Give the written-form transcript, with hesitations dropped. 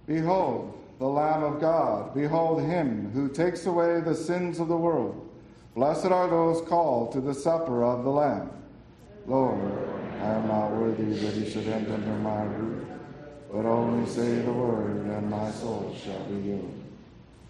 Behold, the Lamb of God. Behold him who takes away the sins of the world. Blessed are those called to the supper of the Lamb. Lord, I am not worthy that he should enter under my roof, but only say the word, and my soul shall be healed.